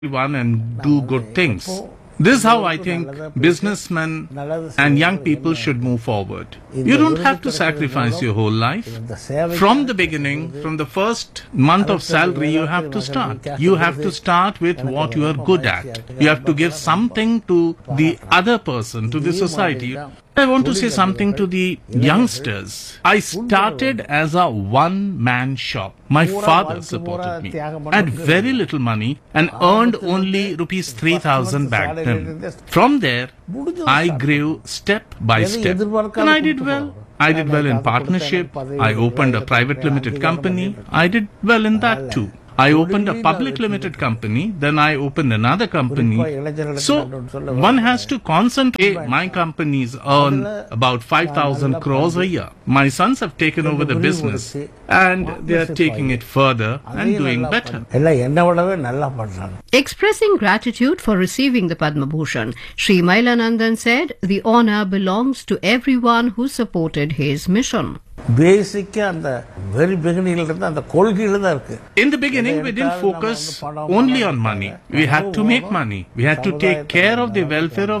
everyone and do good things. This is how I think businessmen and young people should move forward. You don't have to sacrifice your whole life. From the beginning, from the first month of salary, you have to start. You have to start with what you are good at. You have to give something to the other person, to the society. I want to say something to the youngsters. I started as a one-man shop. My father supported me. I had very little money and earned only rupees 3,000 back then. From there, I grew step by step and I did well. I did well in partnership. I opened a private limited company. I did well in that too. I opened a public limited company, then I opened another company. So, one has to concentrate. My companies earn about 5,000 crores a year. My sons have taken over the business and they are taking it further and doing better. Expressing gratitude for receiving the Padma Bhushan, Sri Mailanandan said the honour belongs to everyone who supported his mission. Basic and the very beginning and the quality. In the beginning, we didn't focus only on money. We had to make money. We had to take care of the welfare of